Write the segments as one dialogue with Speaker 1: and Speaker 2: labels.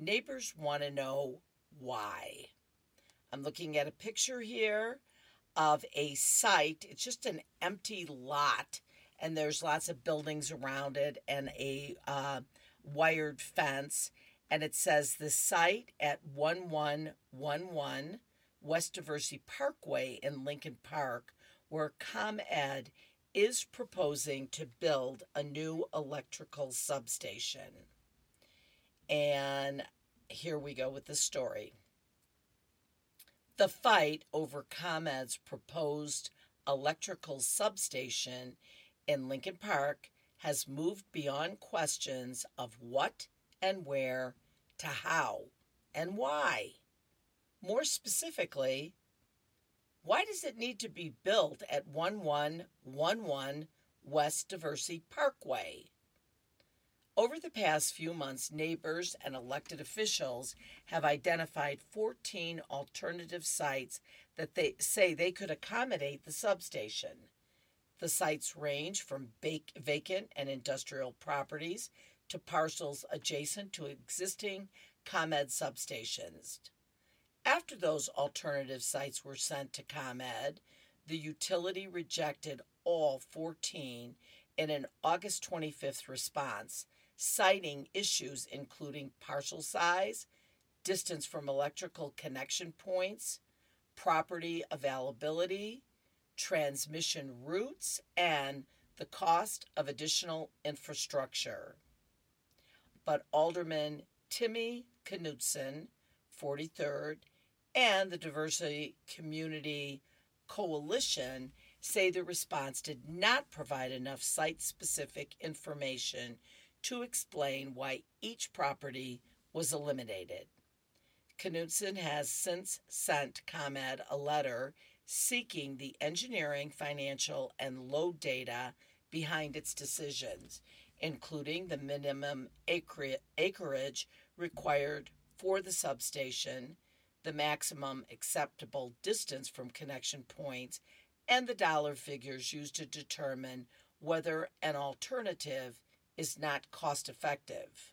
Speaker 1: Neighbors want to know why. I'm looking at a picture here of a site. It's just an empty lot, and there's lots of buildings around it and a wired fence. And it says the site at 1111 West Diversey Parkway in Lincoln Park, where ComEd is proposing to build a new electrical substation. And here we go with the story. The fight over ComEd's proposed electrical substation in Lincoln Park has moved beyond questions of what and where to how and why. More specifically, why does it need to be built at 1111 West Diversey Parkway? Over the past few months, neighbors and elected officials have identified 14 alternative sites that they say they could accommodate the substation. The sites range from vacant and industrial properties to parcels adjacent to existing ComEd substations. After those alternative sites were sent to ComEd, the utility rejected all 14 in an August 25th response, citing issues including parcel size, distance from electrical connection points, property availability, transmission routes, and the cost of additional infrastructure. But Alderman Timmy Knutson, 43rd, and the Diversey Community Coalition say the response did not provide enough site-specific information to explain why each property was eliminated. Knutson has since sent ComEd a letter seeking the engineering, financial, and load data behind its decisions, including the minimum acreage required for the substation, the maximum acceptable distance from connection points, and the dollar figures used to determine whether an alternative is not cost effective.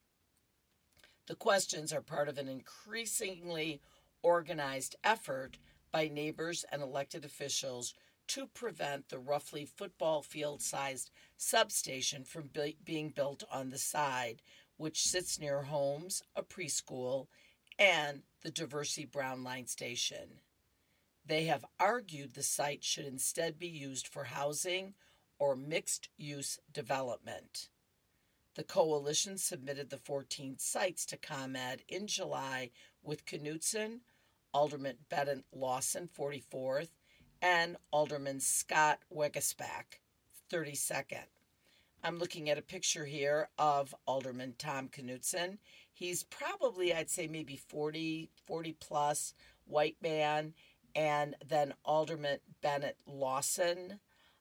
Speaker 1: The questions are part of an increasingly organized effort by neighbors and elected officials to prevent the roughly football field sized substation from being built on the side, which sits near homes, a preschool, and the Diversey Brown Line station. They have argued the site should instead be used for housing or mixed-use development. The coalition submitted the 14 sites to ComEd in July with Knutson, Alderman Bennett Lawson, 44th, and Alderman Scott Wegesbach, 32nd. I'm looking at a picture here of Alderman Tom Knutson. He's probably, I'd say maybe 40 plus, white man. And then Alderman Bennett Lawson.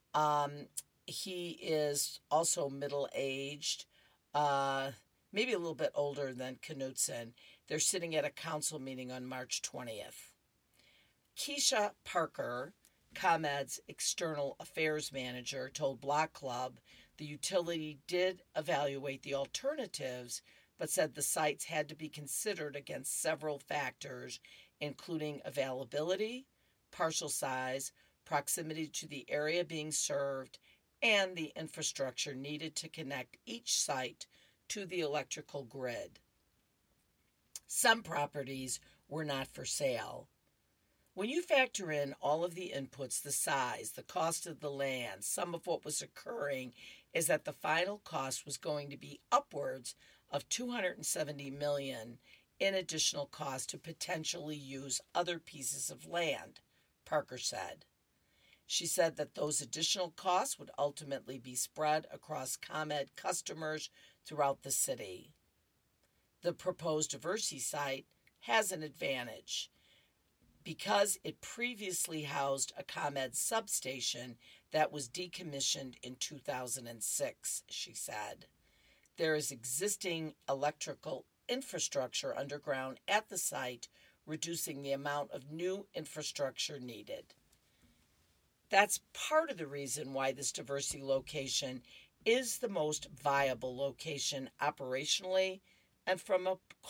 Speaker 1: He is also middle-aged, maybe a little bit older than Knutson. They're sitting at a council meeting on March 20th. Keisha Parker, ComEd's external affairs manager, told Block Club the utility did evaluate the alternatives, but said the sites had to be considered against several factors, including availability, parcel size, proximity to the area being served, and the infrastructure needed to connect each site to the electrical grid. Some properties were not for sale. When you factor in all of the inputs, the size, the cost of the land, some of what was occurring is that the final cost was going to be upwards of $270 million in additional cost to potentially use other pieces of land, Parker said. She said that those additional costs would ultimately be spread across ComEd customers throughout the city. The proposed Diversey site has an advantage. Because it previously housed a ComEd substation that was decommissioned in 2006, she said. There is existing electrical infrastructure underground at the site, reducing the amount of new infrastructure needed. That's part of the reason why this Diversey location is the most viable location operationally and from a